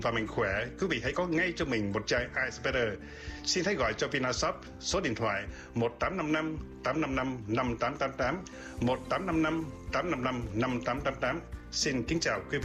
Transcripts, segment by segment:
và mạnh khỏe, quý vị hãy có ngay cho mình một chai Ice Better. Xin hãy gọi cho Vinashop số điện thoại 1855 855 5888 1855 855 5888. Xin kính chào quý vị.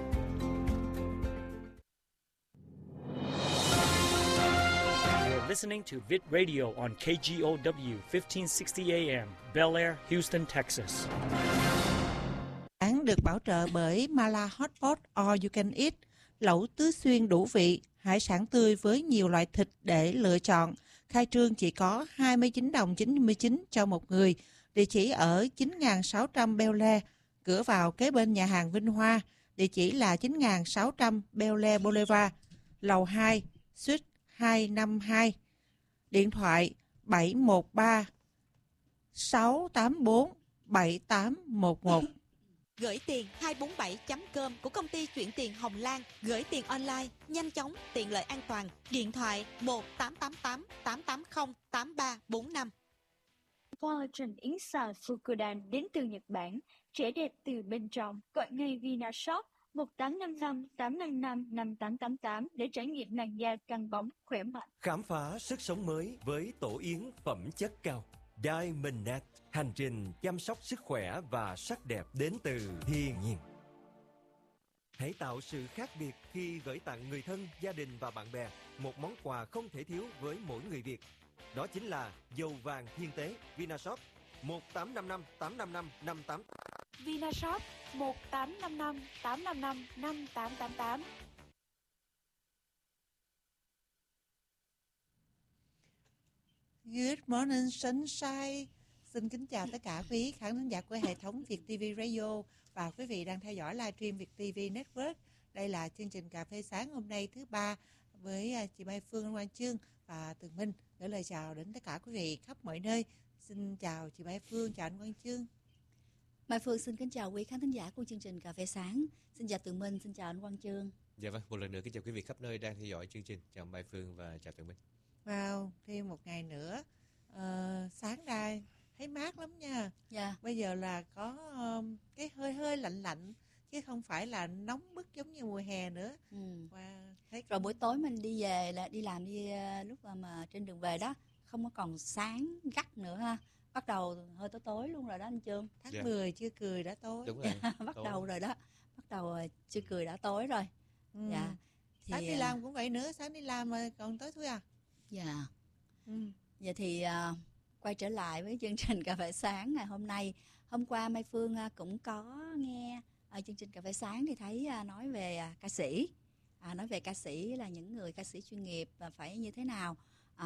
You're listening to Vid Radio on KGOW 1560 AM, Bel Air, Houston, Texas. Án được bảo trợ bởi Mala Hot Pot All You Can Eat, lẩu tứ xuyên đủ vị, hải sản tươi với nhiều loại thịt để lựa chọn. Khai trương chỉ có 29 đồng 99 cho một người. Địa chỉ ở 9600 Bel Air, cửa vào kế bên nhà hàng Vinh Hoa. Địa chỉ là 9600 Bel Air Boulevard, lầu 2, suite 252. Điện thoại 713 684 7811. Gửi tiền 247.com của công ty chuyển tiền Hồng Lan. Gửi tiền online, nhanh chóng, tiện lợi, an toàn. Điện thoại 1888 880 8345. Collagen yến xào Fukudan đến từ Nhật Bản. Trẻ đẹp từ bên trong. Gọi ngay Vinashop 1855 855 5888 để trải nghiệm làn da căng bóng, khỏe mạnh. Khám phá sức sống mới với tổ yến phẩm chất cao. Diamond Net, hành trình chăm sóc sức khỏe và sắc đẹp đến từ thiên nhiên. Hãy tạo sự khác biệt khi gửi tặng người thân, gia đình và bạn bè một món quà không thể thiếu với mỗi người Việt. Đó chính là dầu vàng thiên tế Vinashop 1855 855 58. Vinashop 1855 855 5888. Good morning sunshine. Xin kính chào tất cả quý khán thính giả của hệ thống Việt TV Radio và quý vị đang theo dõi livestream Việt TV Network. Đây là chương trình cà phê sáng hôm nay thứ ba với chị Mai Phương, Quang Chương và Tường Minh gửi lời chào đến tất cả quý vị khắp mọi nơi. Xin chào chị Mai Phương, chào anh Quang Chương. Mai Phương xin kính chào quý khán thính giả của chương trình cà phê sáng. Xin chào Tường Minh, xin chào anh Quang Chương. Dạ vâng, một lần nữa kính chào quý vị khắp nơi đang theo dõi chương trình. Chào Mai Phương và chào Tường Minh. Wow, thêm một ngày nữa. Sáng ra thấy mát lắm nha. Dạ. Bây giờ là có cái hơi lạnh lạnh chứ không phải là nóng bức giống như mùa hè nữa. Thấy Rồi buổi tối mình đi về là đi làm lúc mà trên đường về đó không có còn sáng gắt nữa ha. Bắt đầu hơi tối luôn rồi đó anh Chương. Tháng 10 chưa cười đã tối. Đúng rồi. Bắt đầu rồi đó. Bắt đầu chưa cười đã tối rồi. Dạ. Thì, sáng đi làm cũng vậy nữa, sáng đi làm mà còn tối thui à? Dạ. Vậy thì quay trở lại với chương trình cà phê sáng ngày hôm nay. Hôm qua Mai Phương cũng có nghe chương trình cà phê sáng thì thấy nói về ca sĩ. Nói về ca sĩ là những người ca sĩ chuyên nghiệp và phải như thế nào.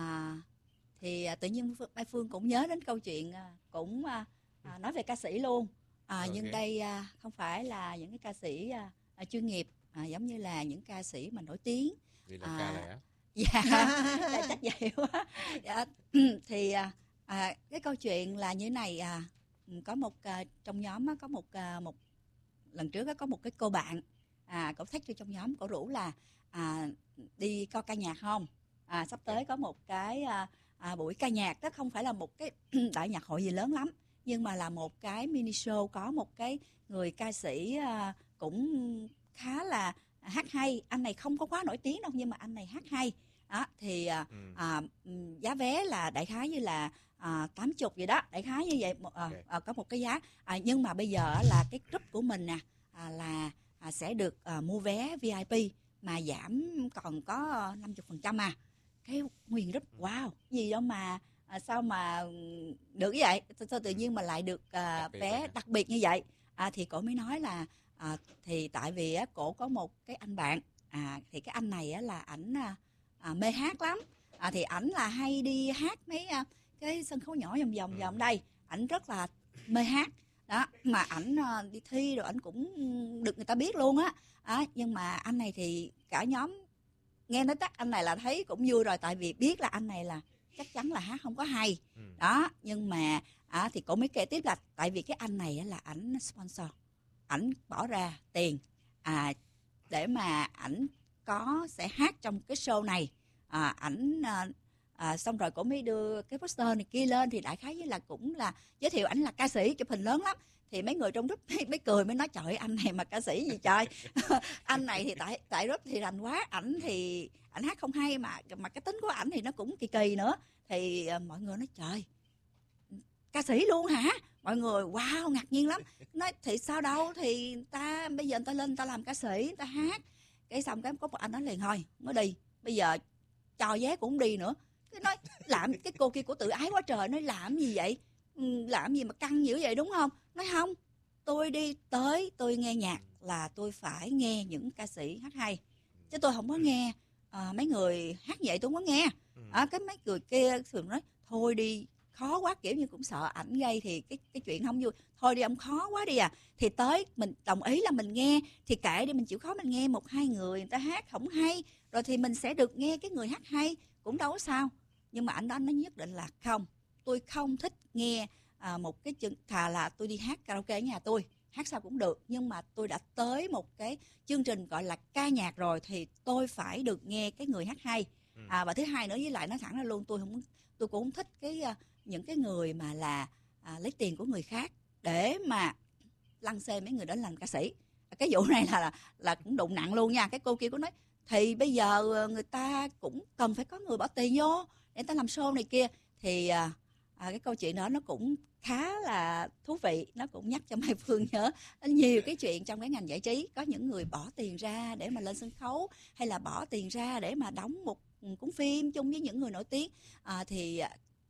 Thì tự nhiên Mai Phương cũng nhớ đến câu chuyện cũng nói về ca sĩ luôn. Nhưng đây không phải là những cái ca sĩ chuyên nghiệp, giống như là những ca sĩ mà nổi tiếng. Vì là ca lẻ. Dạ, chắc vậy quá. Dạ, thì cái câu chuyện là như thế này, có một trong nhóm có một lần trước có một cái cô bạn, cậu thách vô trong nhóm, cậu rủ là đi coi ca nhạc không? Sắp tới có một cái buổi ca nhạc, đó không phải là một cái đại nhạc hội gì lớn lắm, nhưng mà là một cái mini show, có một cái người ca sĩ cũng khá là hát hay. Anh này không có quá nổi tiếng đâu, nhưng mà anh này hát hay. Đó, thì giá vé là đại khái như là 80 vậy đó, đại khái như vậy, có một cái giá. Nhưng mà bây giờ là cái group của mình là sẽ được mua vé VIP mà giảm còn có 50% Cái nguyên group, wow, gì đâu mà sao mà được như vậy, sao tự nhiên mà lại được vé đặc biệt như vậy. Thì cổ mới nói là thì tại vì cổ có một cái anh bạn, thì cái anh này là ảnh mê hát lắm. Thì ảnh là hay đi hát mấy cái sân khấu nhỏ vòng đây, ảnh rất là mê hát đó, mà ảnh đi thi rồi ảnh cũng được người ta biết luôn á. Nhưng mà anh này thì cả nhóm nghe nói chắc anh này là thấy cũng vui rồi, tại vì biết là anh này là chắc chắn là hát không có hay đó. Nhưng mà thì cổ mới kể tiếp là tại vì cái anh này là ảnh sponsor, ảnh bỏ ra tiền để mà ảnh sẽ hát trong cái show này. Ảnh xong rồi cổ mới đưa cái poster này kia lên, thì đại khái như là cũng là giới thiệu ảnh là ca sĩ, chụp hình lớn lắm. thì mấy người trong group mới cười, mới nói trời anh này mà ca sĩ gì trời. Anh này thì tại group thì rành quá, ảnh thì ảnh hát không hay mà cái tính của ảnh thì nó cũng kỳ kỳ nữa. Thì mọi người nói trời, ca sĩ luôn hả? Mọi người wow ngạc nhiên lắm. Nói thì sao đâu, thì bây giờ người ta lên người ta làm ca sĩ, người ta hát. Cái xong cái có một anh nói liền thôi mới đi, bây giờ cho vé cũng không đi nữa. Cái nói làm cái cô kia của tự ái quá trời, nói làm gì vậy, làm gì mà căng dữ vậy đúng không? Nói không, tôi đi tới tôi nghe nhạc là tôi phải nghe những ca sĩ hát hay, chứ tôi không có nghe mấy người hát vậy, tôi không có nghe. Cái mấy người kia thường nói thôi đi, khó quá, kiểu như cũng sợ ảnh gây thì cái chuyện không vui, thôi đi ông khó quá đi à. Thì tới mình đồng ý là mình nghe thì kệ đi, mình chịu khó mình nghe 1-2 người ta hát không hay rồi thì mình sẽ được nghe cái người hát hay, cũng đâu có sao. Nhưng mà ảnh đó nó nhất định là không, tôi không thích nghe một cái thà là tôi đi hát karaoke ở nhà tôi hát sao cũng được, nhưng mà tôi đã tới một cái chương trình gọi là ca nhạc rồi thì tôi phải được nghe cái người hát hay. Và thứ hai nữa, với lại nói thẳng ra luôn, tôi cũng không thích những cái người mà là lấy tiền của người khác để mà lăng xê mấy người đó làm ca sĩ. Cái vụ này là cũng đụng nặng luôn nha. Cái cô kia cũng nói thì bây giờ người ta cũng cần phải có người bỏ tiền vô để người ta làm show này kia. Thì cái câu chuyện đó nó cũng khá là thú vị, nó cũng nhắc cho Mai Phương nhớ nhiều cái chuyện trong cái ngành giải trí. Có những người bỏ tiền ra để mà lên sân khấu, hay là bỏ tiền ra để mà đóng một cuốn phim chung với những người nổi tiếng. Thì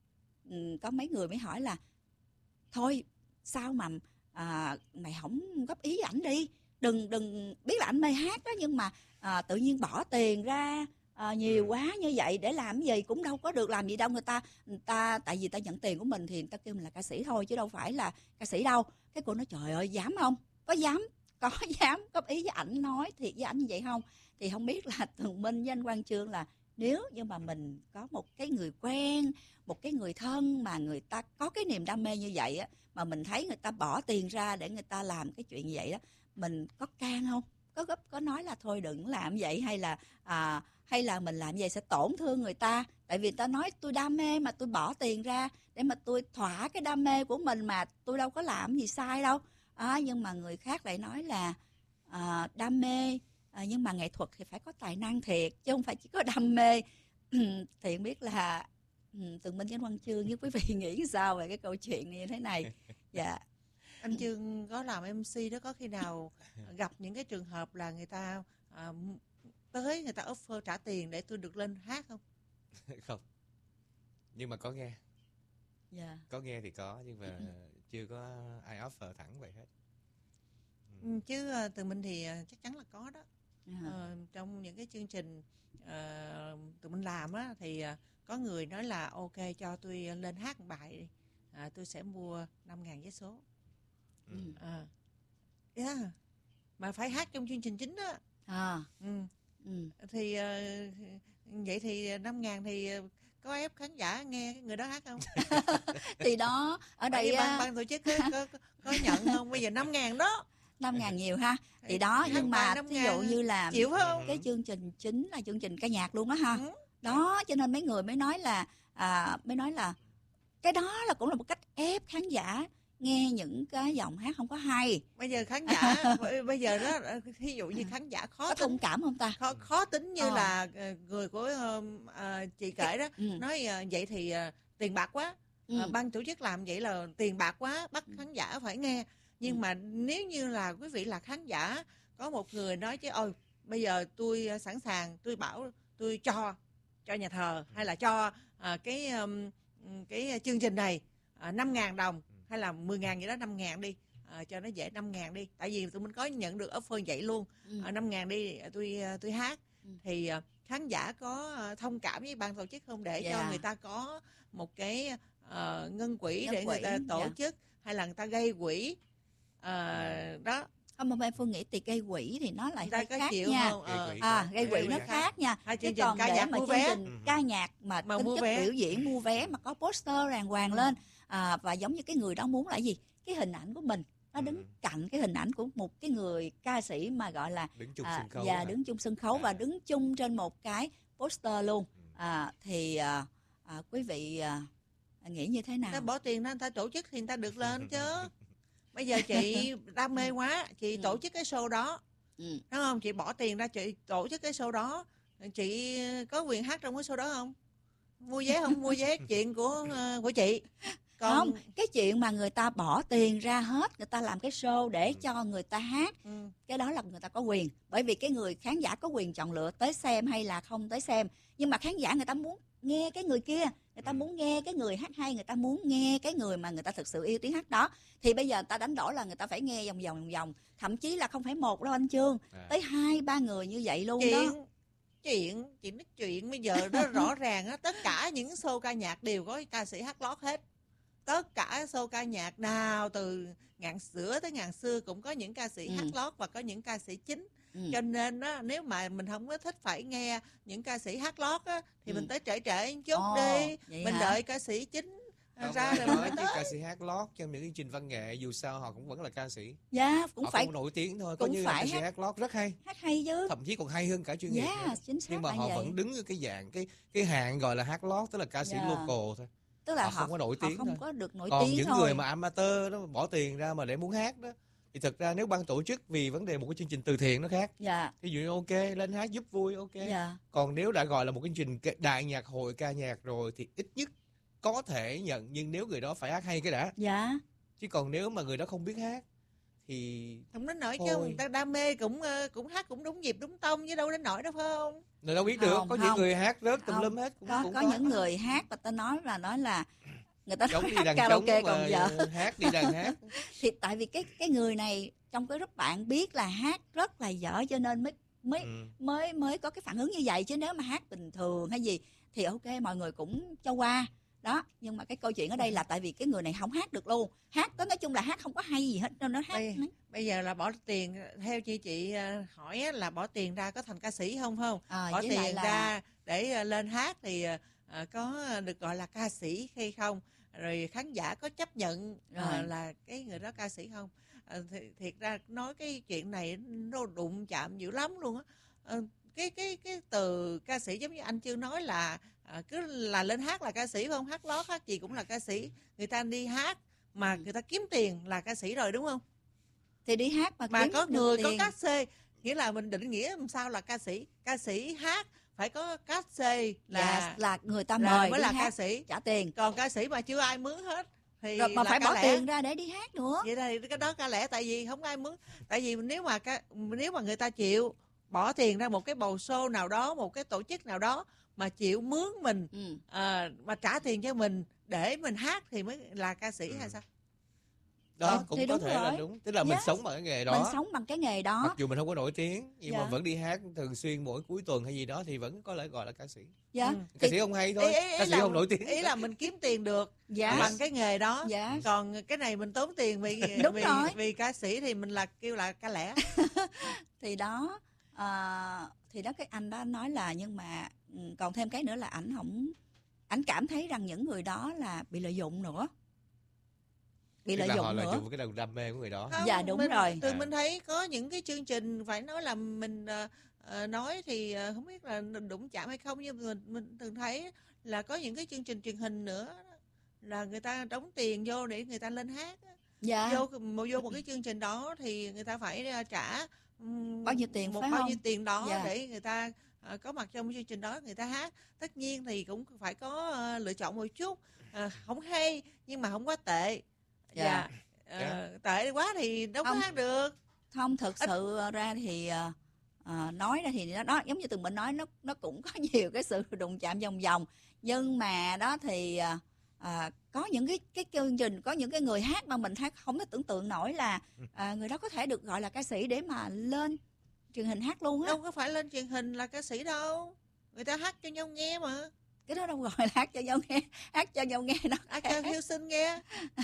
có mấy người mới hỏi là thôi sao mà mày không góp ý với ảnh đi, đừng biết là anh mê hát đó, nhưng mà tự nhiên bỏ tiền ra nhiều quá như vậy để làm cái gì, cũng đâu có được làm gì đâu. Người ta tại vì ta nhận tiền của mình thì người ta kêu mình là ca sĩ thôi chứ đâu phải là ca sĩ đâu. Cái cô nói trời ơi, dám không? Có dám góp ý với ảnh, nói thiệt với ảnh như vậy không? Thì không biết là Tường Minh với anh Quang Chương là nếu như mà mình có một cái người quen, một cái người thân mà người ta có cái niềm đam mê như vậy á, mà mình thấy người ta bỏ tiền ra để người ta làm cái chuyện như vậy đó, mình có can không? Có nói là thôi đừng làm vậy, hay là mình làm vậy sẽ tổn thương người ta? Tại vì ta nói tôi đam mê mà tôi bỏ tiền ra để mà tôi thỏa cái đam mê của mình, mà tôi đâu có làm gì sai đâu. Nhưng mà người khác lại nói là đam mê, nhưng mà nghệ thuật thì phải có tài năng thiệt chứ không phải chỉ có đam mê. Thì không biết là Tường Minh với anh Quang Chương với quý vị nghĩ sao về cái câu chuyện như thế này? Dạ. Anh Chương có làm MC đó, có khi nào gặp những cái trường hợp là người ta tới người ta offer trả tiền để tôi được lên hát không? Không, nhưng mà có nghe. Dạ. Có nghe thì có, nhưng mà chưa có ai offer thẳng vậy hết. Chứ Tường Minh thì chắc chắn là có đó. Trong những cái chương trình Tường Minh làm á, thì có người nói là ok cho tôi lên hát một bài đi, tôi sẽ mua 5.000 vé số. Mà phải hát trong chương trình chính đó. Thì vậy thì 5.000 thì có ép khán giả nghe cái người đó hát không? Thì đó ở đây ban tổ chức có nhận không? Bây giờ 5.000 đó. 5.000 nhiều ha. Thì đó, nhưng mà ví dụ như là chịu không? Cái chương trình chính là chương trình ca nhạc luôn đó ha. Đó cho nên mấy người mới nói là cái đó là cũng là một cách ép khán giả nghe những cái giọng hát không có hay. Bây giờ khán giả bây giờ đó, ví dụ như khán giả khó có tính, thông cảm không ta? Khó tính như là người của chị kể đó, nói vậy thì tiền bạc quá. Ban tổ chức làm vậy là tiền bạc quá, bắt khán giả phải nghe. Nhưng mà nếu như là quý vị là khán giả, có một người nói chứ ôi bây giờ tôi sẵn sàng, tôi bảo tôi cho nhà thờ hay là cho cái chương trình này 5.000 đồng hay là 10.000 gì đó, 5.000 đi, cho nó dễ, 5.000 đi, tại vì tụi mình có nhận được offer vậy luôn. 5.000 đi, tôi hát. Thì khán giả có thông cảm với ban tổ chức không, để cho người ta có một cái ngân quỹ để người ta tổ chức, hay là người ta gây quỹ đó. Không, mà Mai Phương nghĩ thì gây quỹ thì nó lại hơi khác nha. Gây quỹ nó khác nha. Chứ còn để mà chương trình ca nhạc mà tính chất biểu diễn mua vé mà có poster đàng hoàng lên, và giống như cái người đó muốn là gì, cái hình ảnh của mình nó đứng cạnh cái hình ảnh của một cái người ca sĩ mà gọi là đứng chung sân khấu, và đứng chung sân khấu và đứng chung trên một cái poster luôn. Thì quý vị nghĩ như thế nào? Ta bỏ tiền ra, người ta tổ chức thì người ta được lên chứ. Bây giờ chị đam mê quá, chị tổ chức cái show đó, Ừ. đúng không? Chị bỏ tiền ra chị tổ chức cái show đó, chị có quyền hát trong cái show đó không? Mua vé không? Mua vé chuyện của chị. Còn Không, cái chuyện mà người ta bỏ tiền ra hết, người ta làm cái show để cho người ta hát, cái đó là người ta có quyền. Bởi vì cái người khán giả có quyền chọn lựa tới xem hay là không tới xem. Nhưng mà khán giả người ta muốn nghe cái người kia, người ta muốn nghe cái người hát hay, người ta muốn nghe cái người mà người ta thực sự yêu tiếng hát đó. Thì bây giờ người ta đánh đổi là người ta phải nghe vòng. Thậm chí là không phải một đâu anh Chương, tới 2-3 người như vậy luôn đó. Chị nói chuyện bây giờ nó rõ ràng á, tất cả những show ca nhạc đều có ca sĩ hát lót hết. Tất cả show ca nhạc nào từ ngàn xưa tới ngàn xưa cũng có những ca sĩ hát lót và có những ca sĩ chính. Cho nên á, nếu mà mình không có thích phải nghe những ca sĩ hát lót á, thì mình tới trễ một chút đi, mình đợi ca sĩ chính ra rồi nói chứ ca sĩ hát lót trong những chương trình văn nghệ dù sao họ cũng vẫn là ca sĩ. Dạ, cũng họ phải không nổi tiếng thôi, có cũng như phải là ca sĩ hát lót rất hay. Hát hay chứ. Thậm chí còn hay hơn cả chuyên nghiệp. Chính xác. Nhưng mà họ vậy. vẫn đứng ở cái dạng cái hạng gọi là hát lót, tức là ca sĩ local thôi. Tức là họ không có nổi tiếng không thôi. có được nổi Còn tiếng những thôi. người mà amateur đó bỏ tiền ra mà để muốn hát đó, thì thực ra nếu ban tổ chức vì vấn đề một cái chương trình từ thiện nó khác. Dạ. Ví dụ như ok lên hát giúp vui ok. Dạ. Còn nếu đã gọi là một cái chương trình đại nhạc hội ca nhạc rồi thì ít nhất có thể nhận, nhưng nếu người đó phải hát hay cái đã. Dạ. Chứ còn nếu mà người đó không biết hát thì không đến nỗi chứ, người ta đam mê cũng hát cũng đúng nhịp đúng tông chứ đâu đến nỗi đâu phải không? Người đâu biết được, có những người hát rớt tùm lum hết. Cũng có những người hát và ta nói là người ta giống nói đi hát đàn karaoke trống còn giờ hát đi đàn hát. Thì tại vì cái người này trong cái group bạn biết là hát rất là dở cho nên mới có cái phản ứng như vậy, chứ nếu mà hát bình thường hay gì thì ok mọi người cũng cho qua đó. Nhưng mà cái câu chuyện ở đây là tại vì cái người này không hát được luôn, hát có nói chung là hát không có hay gì hết nên nó hát. Bây giờ là bỏ tiền theo chị hỏi là bỏ tiền ra có thành ca sĩ không bỏ tiền ra để lên hát thì có được gọi là ca sĩ hay không, rồi khán giả có chấp nhận là cái người đó ca sĩ không. Thiệt ra nói cái chuyện này nó đụng chạm dữ lắm luôn á. Cái từ ca sĩ giống như anh chưa nói là cứ là lên hát là ca sĩ phải không? Hát lót hát gì cũng là ca sĩ. Người ta đi hát mà người ta kiếm tiền là ca sĩ rồi đúng không? Thì đi hát mà kiếm có người tiền. có cát xê, nghĩa là mình định nghĩa làm sao là ca sĩ. Ca sĩ hát phải có cát xê là người ta mời mới là hát, ca sĩ, trả tiền. Còn ca sĩ mà chưa ai mướn hết thì rồi mà phải bỏ lẽ. tiền ra để đi hát nữa. Vậy thì cái đó ca lẽ, tại vì không ai mướn. Tại vì nếu mà người ta chịu bỏ tiền ra một cái bầu show nào đó, một cái tổ chức nào đó mà chịu mướn mình mà trả tiền cho mình để mình hát thì mới là ca sĩ hay sao? Đó cũng có thể là đúng, tức là mình sống bằng cái nghề đó. Mình sống bằng cái nghề đó. Mặc dù mình không có nổi tiếng nhưng mà vẫn đi hát thường xuyên mỗi cuối tuần hay gì đó thì vẫn có thể gọi là ca sĩ. Ca sĩ không hay thôi, ca sĩ không nổi tiếng. Ý là mình kiếm tiền được bằng cái nghề đó. Còn cái này mình tốn tiền vì ca sĩ thì mình kêu là ca lẻ. Thì đó cái anh đó nói là, nhưng mà còn thêm cái nữa là ảnh cảm thấy rằng những người đó là bị lợi dụng nữa. Lợi dụng cái đầu đam mê của người đó. Không, dạ đúng rồi. Mình thấy có những cái chương trình phải nói là mình nói thì không biết là đụng chạm hay không, nhưng mình từng thấy là có những cái chương trình truyền hình nữa là người ta đóng tiền vô để người ta lên hát. Vô một cái chương trình đó thì người ta phải trả bao nhiêu tiền tiền đó để người ta có mặt trong chương trình đó, người ta hát. Tất nhiên thì cũng phải có lựa chọn một chút, không hay nhưng mà không quá tệ. Tệ quá thì đâu có hát được. Không, thực sự ra thì nói ra thì đó giống như tụi mình nói, nó cũng có nhiều cái sự đụng chạm vòng. Nhưng mà đó thì có những cái chương trình, có những cái người hát mà mình không thể tưởng tượng nổi là người đó có thể được gọi là ca sĩ để mà lên truyền hình hát luôn á. Đâu có phải lên truyền hình là ca sĩ đâu, người ta hát cho nhau nghe mà. Cái đó đâu gọi là hát cho nhau nghe, hát cho nhau nghe đó. Hát cho Hiếu Sinh nghe.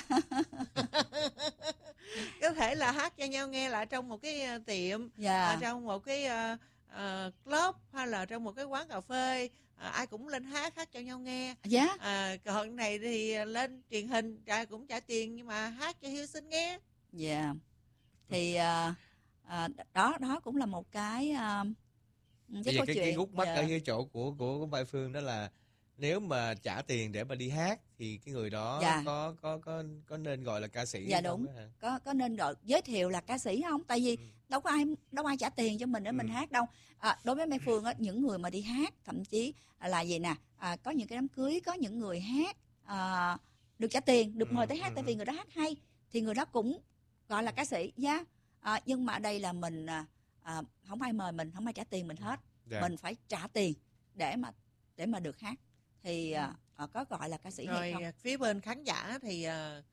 Có thể là hát cho nhau nghe là trong một cái tiệm, trong một cái club hay là trong một cái quán cà phê, ai cũng lên hát cho nhau nghe. Còn này thì lên truyền hình cũng trả tiền nhưng mà hát cho Hiếu Sinh nghe. Thì đó cũng là một cái cái gút mắt ở cái chỗ của Mai Phương đó là nếu mà trả tiền để mà đi hát thì cái người đó có nên gọi là ca sĩ? Dạ đúng. Có nên gọi giới thiệu là ca sĩ không? Tại vì đâu ai trả tiền cho mình để mình hát đâu. Đối với Mai Phương á, những người mà đi hát, thậm chí là gì nè, có những cái đám cưới có những người hát được trả tiền, được mời tới hát tại vì người đó hát hay, thì người đó cũng gọi là ca sĩ nha. Nhưng mà ở đây là mình không ai mời mình, không ai trả tiền mình hết. Mình phải trả tiền để mà được hát thì có gọi là ca sĩ rồi hay không? phía bên khán giả thì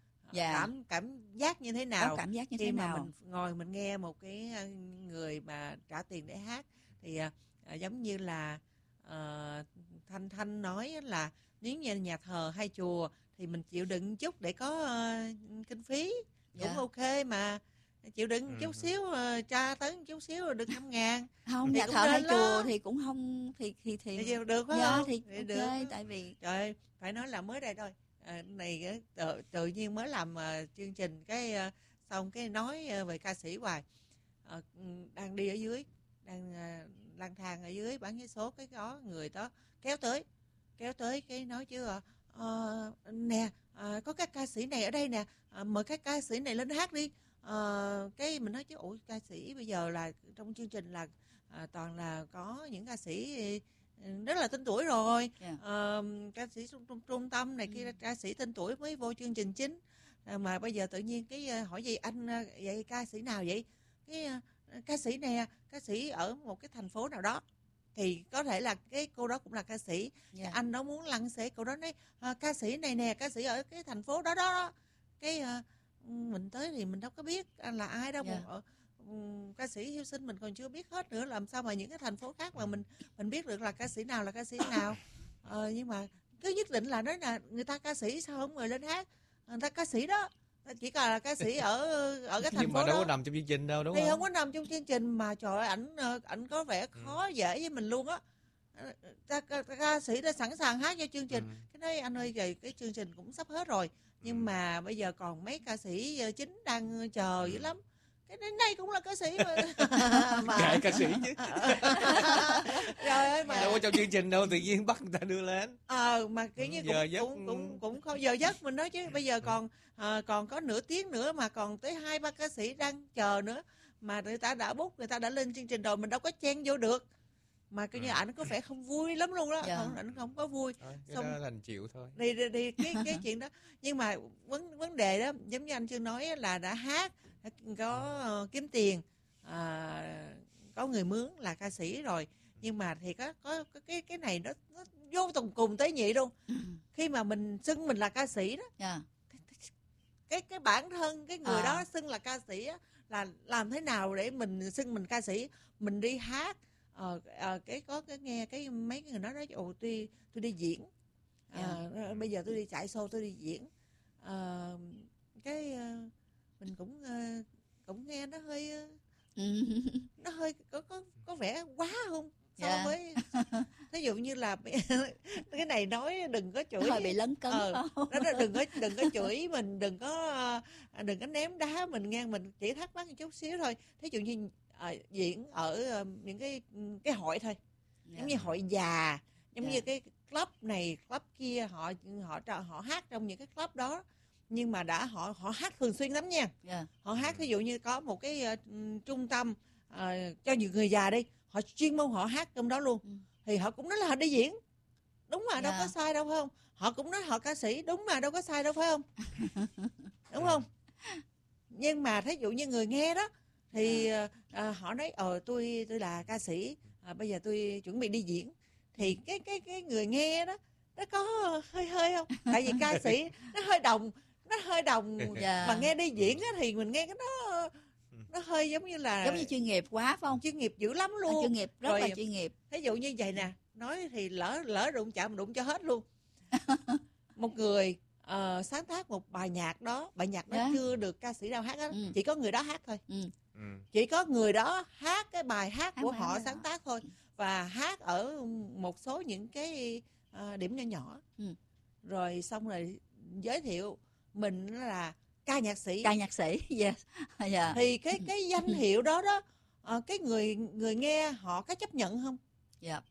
cảm giác như thế nào? Có cảm giác như khi thế mà nào? mình ngồi mình nghe một cái người mà trả tiền để hát thì giống như là Thanh nói là nếu như nhà thờ hay chùa thì mình chịu đựng chút để có kinh phí cũng ok mà. Chịu đựng chút xíu, tra tấn chút xíu rồi được 5.000. Không, nhà thờ hay chùa thì cũng không thì được phải không? Thì ok, được. tại vì trời ơi, phải nói là mới đây thôi. Này tự nhiên mới làm chương trình cái xong cái nói về ca sĩ hoài. Đang đi ở dưới, đang lang thang ở dưới bán vé số, cái có người đó kéo tới cái nói chứ nè, có các ca sĩ này ở đây nè, mời các ca sĩ này lên hát đi. Cái mình nói chứ ủa, ca sĩ bây giờ là trong chương trình là toàn là có những ca sĩ rất là tên tuổi rồi, ca sĩ trung tâm này kia, ca sĩ tên tuổi mới vô chương trình chính, mà bây giờ tự nhiên cái hỏi gì anh vậy ca sĩ nào vậy? Cái ca sĩ này, ca sĩ ở một cái thành phố nào đó, thì có thể là cái cô đó cũng là ca sĩ. Anh đó muốn lăng xê cô đó nói ca sĩ này nè, ca sĩ ở cái thành phố đó. Cái mình tới thì mình đâu có biết là ai đâu. Ca sĩ Hiếu Sinh mình còn chưa biết hết nữa, làm sao mà những cái thành phố khác mà mình biết được là ca sĩ nào là ca sĩ nào. Nhưng mà cứ nhất định là nói là người ta ca sĩ sao không người lên hát, người ta ca sĩ đó, chỉ cần là ca sĩ ở cái thành nhưng phố đó. Nhưng mà đâu có nằm trong chương trình đâu, đúng thì không? Không có nằm trong chương trình mà trời ơi, ảnh có vẻ khó dễ với mình luôn á. Ca sĩ đã sẵn sàng hát cho chương trình. Cái nói anh ơi, vậy cái chương trình cũng sắp hết rồi, nhưng mà bây giờ còn mấy ca sĩ chính đang chờ dữ lắm. Cái đến đây cũng là ca sĩ mà Kệ ca sĩ chứ. Trời ơi, mà đâu có trong chương trình đâu, tự nhiên bắt người ta đưa lên. Mà kiểu như cũng không giờ giấc mình nói chứ. Bây giờ còn có nửa tiếng nữa mà còn tới 2-3 ca sĩ đang chờ nữa, mà người ta đã book, người ta đã lên chương trình rồi, mình đâu có chen vô được. Mà kiểu như ảnh có vẻ không vui lắm luôn đó. Ảnh không có vui. Cái đó là chịu thôi. Đi cái chuyện đó. Nhưng mà vấn đề đó giống như anh Trương nói là đã hát, có kiếm tiền, có người mướn là ca sĩ rồi, nhưng mà thì có cái này nó vô cùng tế nhị luôn. Khi mà mình xưng mình là ca sĩ đó, cái bản thân cái người đó xưng là ca sĩ á, là làm thế nào để mình xưng mình ca sĩ? Mình đi hát, cái nghe cái mấy người nói ồ tôi đi diễn, bây giờ tôi đi chạy show, tôi đi diễn, mình cũng nghe nó hơi có vẻ quá không so với ví dụ như là cái này nói đừng có chửi, hơi bị lấn cấn. Nó đừng có chửi mình, đừng có ném đá mình, nghe mình chỉ thắc mắc một chút xíu thôi. Thí dụ như diễn ở những cái hội thôi, giống như hội già, giống như cái club này club kia, họ hát trong những cái club đó, nhưng mà họ hát thường xuyên lắm nha. Họ hát ví dụ như có một cái trung tâm cho nhiều người già đi, họ chuyên môn họ hát trong đó luôn, thì họ cũng nói là họ đi diễn, đúng mà đâu có sai đâu phải không? Họ cũng nói họ ca sĩ, đúng mà đâu có sai đâu phải không? Đúng không? Nhưng mà thí dụ như người nghe đó thì họ nói tôi là ca sĩ, bây giờ tôi chuẩn bị đi diễn, thì cái người nghe đó nó có hơi không? Tại vì ca sĩ nó hơi đồng mà nghe đi diễn á, thì mình nghe cái nó hơi giống như chuyên nghiệp quá phải không? Chuyên nghiệp dữ lắm luôn. Chuyên nghiệp, rất là chuyên nghiệp. Ví dụ như vậy nè, nói thì lỡ đụng chạm đụng cho hết luôn. Một người sáng tác một bài nhạc đó chưa được ca sĩ nào hát á, chỉ có người đó hát thôi. Chỉ có người đó hát cái bài hát của họ sáng tác thôi, và hát ở một số những cái điểm nhỏ nhỏ, rồi xong rồi giới thiệu mình là ca nhạc sĩ. Thì cái danh hiệu đó cái người nghe họ có chấp nhận không?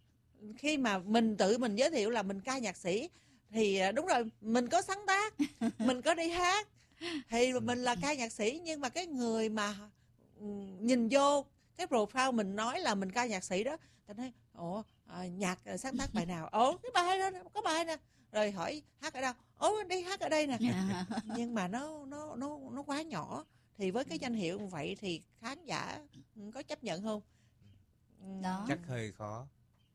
khi mà mình tự mình giới thiệu là mình ca nhạc sĩ thì đúng rồi, mình có sáng tác, mình có đi hát thì mình là ca nhạc sĩ, nhưng mà cái người mà nhìn vô cái profile mình nói là mình ca nhạc sĩ đó, ta nói nhạc sáng tác bài nào, cái bài đó có bài nè, rồi hỏi hát ở đâu, đi hát ở đây nè. Nhưng mà nó quá nhỏ, thì với cái danh hiệu như vậy thì khán giả có chấp nhận không? Đó. Chắc hơi khó.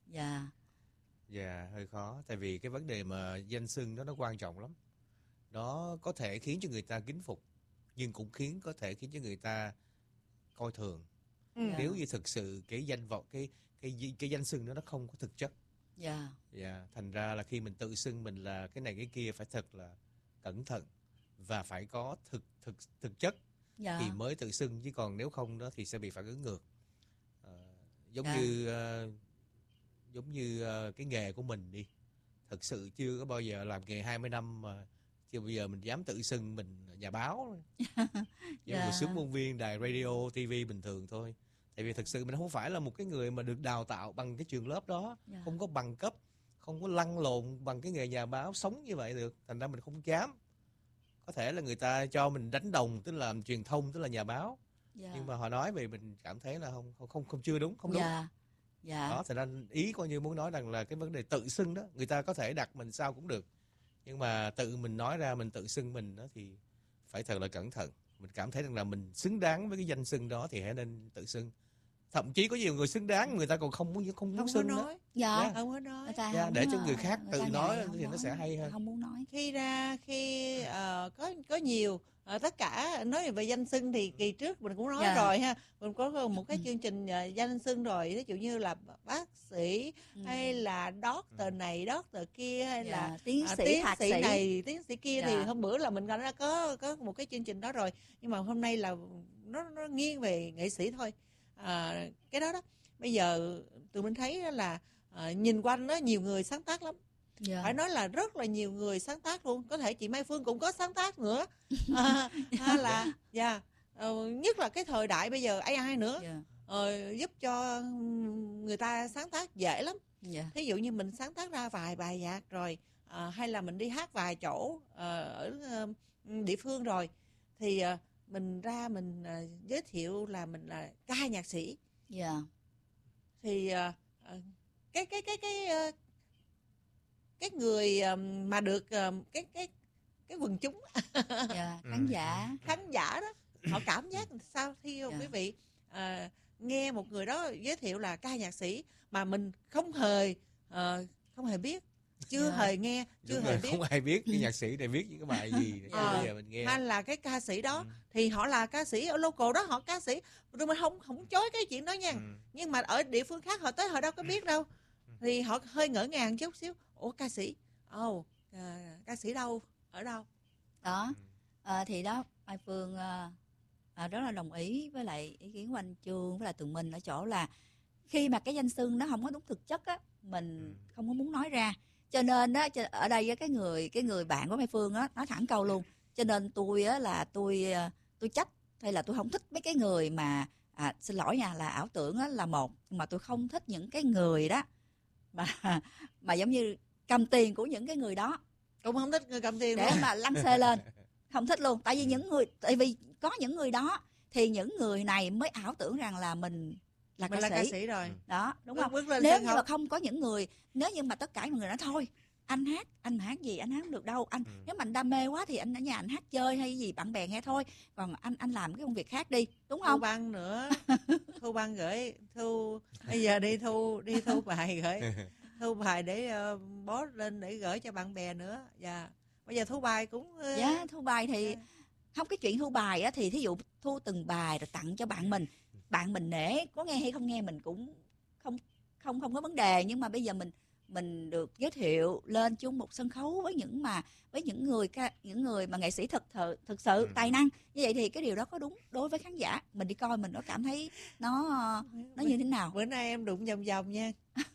Dạ, hơi khó, tại vì cái vấn đề mà danh xưng đó nó quan trọng lắm. Nó có thể khiến cho người ta kính phục, nhưng cũng có thể khiến cho người ta coi thường. Nếu như thực sự cái danh vọng, cái danh xưng đó nó không có thực chất. Thành ra là khi mình tự xưng mình là cái này cái kia phải thật là cẩn thận và phải có thực chất thì mới tự xưng, chứ còn nếu không đó thì sẽ bị phản ứng ngược. Giống như cái nghề của mình đi, thực sự chưa có bao giờ làm nghề 20 năm mà chưa bao giờ mình dám tự xưng mình nhà báo. Chỉ một xướng ngôn viên đài radio, TV bình thường thôi. Tại vì thực sự mình không phải là một cái người mà được đào tạo bằng cái trường lớp đó, không có bằng cấp, không có lăn lộn bằng cái nghề nhà báo sống như vậy được. Thành ra mình không dám. Có thể là người ta cho mình đánh đồng, tức là làm truyền thông, tức là nhà báo. Nhưng mà họ nói về mình cảm thấy là không chưa đúng, không đúng. Đó, thành ra ý coi như muốn nói rằng là cái vấn đề tự xưng đó, người ta có thể đặt mình sao cũng được, nhưng mà tự mình nói ra, mình tự xưng mình đó thì phải thật là cẩn thận. Mình cảm thấy rằng là mình xứng đáng với cái danh xưng đó thì hãy nên tự xưng. Thậm chí có nhiều người xứng đáng người ta còn không muốn xưng đó. Không có nói. Để cho người khác tự nói thì nó sẽ hay hơn. Không muốn nói. Khi có nhiều tất cả nói về danh xưng thì kỳ trước mình cũng nói rồi ha. Mình có một cái chương trình danh xưng rồi, ví dụ như là bác sĩ hay là doctor này, doctor kia, hay là tiến sĩ này, tiến sĩ kia. Thì hôm bữa là mình đã có một cái chương trình đó rồi, nhưng mà hôm nay là nó nghiêng về nghệ sĩ thôi. Cái đó bây giờ tụi mình thấy là nhìn quanh đó nhiều người sáng tác lắm. Phải nói là rất là nhiều người sáng tác luôn. Có thể chị Mai Phương cũng có sáng tác nữa. Nhất là cái thời đại bây giờ AI nữa, giúp cho người ta sáng tác dễ lắm. Thí dụ như mình sáng tác ra vài bài nhạc rồi, hay là mình đi hát vài chỗ ở địa phương rồi, thì mình ra mình giới thiệu là mình là ca nhạc sĩ. Thì cái người mà được cái quần chúng khán giả đó, họ cảm giác sao khi quý vị nghe một người đó giới thiệu là ca nhạc sĩ mà mình không hề biết, chưa hề nghe, chưa hề biết, không ai biết cái nhạc sĩ này viết những cái bài gì để bây giờ mình nghe, hay là cái ca sĩ đó thì họ là ca sĩ ở local đó, họ ca sĩ rồi mình không chối cái chuyện đó nha. Nhưng mà ở địa phương khác họ tới họ đâu có biết đâu, thì họ hơi ngỡ ngàng chút xíu. Ủa ca sĩ, ca sĩ đâu, ở đâu đó. Thì đó, Mai Phương rất là đồng ý với lại ý kiến của anh Trương với lại tụi mình ở chỗ là khi mà cái danh xưng nó không có đúng thực chất á, mình không có muốn nói ra. Cho nên á, ở đây cái người bạn của Mai Phương á nói thẳng câu luôn. Cho nên tôi á là tôi trách hay là tôi không thích mấy cái người mà xin lỗi nha, là ảo tưởng á là một, mà tôi không thích những cái người đó mà giống như cầm tiền của những cái người đó. Cũng không thích người cầm tiền để mà lăng xê lên, không thích luôn. Tại vì có những người đó thì những người này mới ảo tưởng rằng là mình là ca sĩ rồi. Đó, đúng không? Nếu như mà không có những người, nếu như mà tất cả mọi người nói thôi, anh hát gì, anh hát không được đâu. Anh nếu mà anh đam mê quá thì anh ở nhà anh hát chơi hay gì bạn bè nghe thôi. Còn anh làm cái công việc khác đi, đúng không? Thu băng nữa. Thu băng gửi bây giờ đi thu bài gửi. Thu bài để post lên để gửi cho bạn bè nữa. Bây giờ thu bài cũng thu bài thì không, cái chuyện thu bài á thì thí dụ thu từng bài rồi tặng cho bạn mình nể, có nghe hay không nghe mình cũng không có vấn đề. Nhưng mà bây giờ mình được giới thiệu lên chung một sân khấu với những người mà nghệ sĩ thực sự tài năng như vậy, thì cái điều đó có đúng đối với khán giả mình đi coi mình nó cảm thấy nó như thế nào. Bữa nay em đụng vòng nha.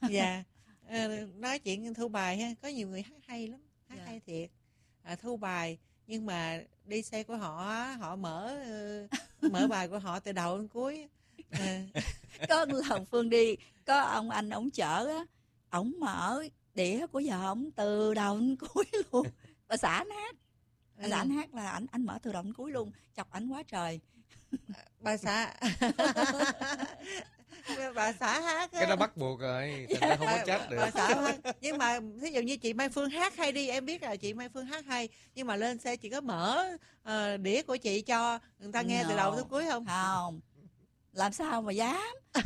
Nói chuyện thu bài ha, có nhiều người hát hay lắm, hát hay thiệt. Thu bài nhưng mà đi xe của họ mở bài của họ từ đầu đến cuối. Có lần Phương đi, có ông chở á, ổng mở đĩa của vợ ổng từ đầu đến cuối luôn. Bà xã anh hát, anh hát là anh mở từ đầu đến cuối luôn, chọc ảnh quá trời. Bà xã bà xã hát Cái đó bắt buộc rồi, thành ra không có trách được. Bà xã hát. Nhưng mà thí dụ như chị Mai Phương hát hay đi, em biết là chị Mai Phương hát hay, nhưng mà lên xe chị có mở đĩa của chị cho người ta nghe từ đầu tới cuối không? Không, làm sao mà dám.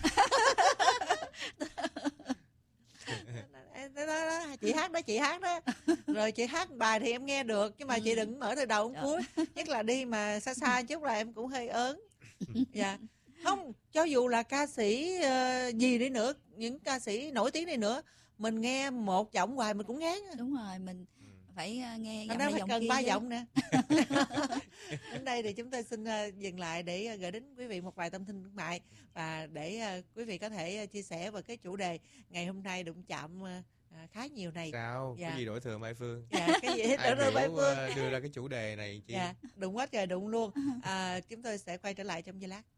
Đó, chị hát đó rồi chị hát bài thì em nghe được, nhưng mà chị đừng mở từ đầu đến cuối, nhất là đi mà xa xa chút là em cũng hơi ớn. Dạ. Không, cho dù là ca sĩ gì đi nữa, những ca sĩ nổi tiếng đi nữa, mình nghe một giọng hoài mình cũng ngán. Đúng rồi, mình phải nghe giọng này này phải giọng cần kia 3 chứ. giọng nè. Đến đây thì chúng tôi xin dừng lại để gửi đến quý vị một vài thông tin thương mại, và để quý vị có thể chia sẻ về cái chủ đề ngày hôm nay đụng chạm khá nhiều này. Sao? Dạ. Cái gì đổi thừa Mai Phương? Dạ, cái gì Ai đổi thừa Mai biểu Phương? đưa ra cái chủ đề này chứ? Dạ, đụng quá trời đụng luôn. Chúng tôi sẽ quay trở lại trong giây lát.